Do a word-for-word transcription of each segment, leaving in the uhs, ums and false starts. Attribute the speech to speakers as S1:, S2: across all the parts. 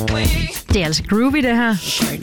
S1: Det er altså groovy, det her.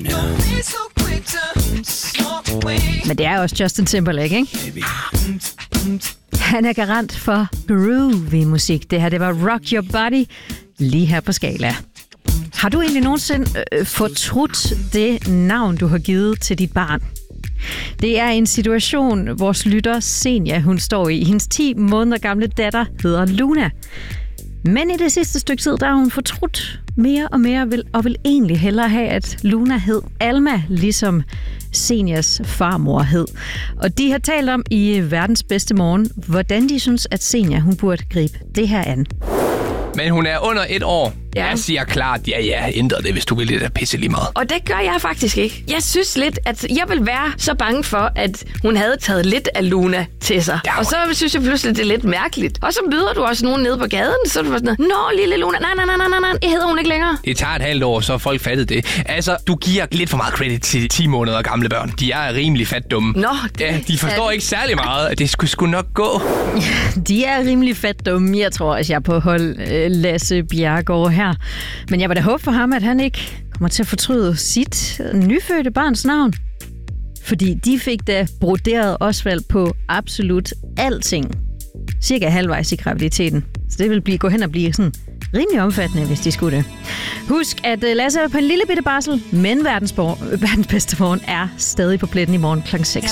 S1: Men det er også Justin Timberlake, ikke? Han er garant for groovy musik. Det her, det var Rock Your Body, lige her på Skala. Har du egentlig nogensinde øh, fortrudt det navn, du har givet til dit barn? Det er en situation, vores lytter Senja, hun står i. Hendes ti måneder gamle datter hedder Luna. Men i det sidste stykke tid, der har hun fortrudt mere og mere, og vil egentlig hellere have, at Luna hed Alma, ligesom Senjas farmor hed. Og de har talt om i Verdens Bedste Morgen, hvordan de synes, at Senja hun burde gribe det her an.
S2: Men hun er under et år.
S3: Ja.
S2: Jeg siger klart, ja, ja, ændre det, hvis du vil det der pisse lige meget.
S3: Og det gør jeg faktisk ikke. Jeg synes lidt, at jeg vil være så bange for, at hun havde taget lidt af Luna til sig.
S2: Ja,
S3: og så synes jeg pludselig, det er lidt mærkeligt. Og så møder du også nogen nede på gaden, så er du sådan noget, nå, lille Luna, nej, nej, nej, nej, nej, det hedder hun ikke længere.
S2: Det tager et halvt år, så folk fattet det. Altså, du giver lidt for meget credit til ti måneder gamle børn. De er rimelig fat dumme.
S3: Nå, det
S2: ja, de forstår
S3: er...
S2: ikke særlig meget. Det skulle sgu nok gå.
S1: De er rimelig fat dumme. Jeg tror også, jeg er på hold øh, Lasse Bjerregaard her. Men jeg vil da håbe for ham, at han ikke kommer til at fortryde sit nyfødte barns navn. Fordi de fik da broderet Osvald på absolut alting. Cirka halvvejs i graviditeten. Så det vil blive, gå hen og blive sådan rimelig omfattende, hvis de skulle det. Husk, at Lasse er på en lille bitte barsel, men verdens, verdens bedste morgen er stadig på pletten i morgen klokken seks.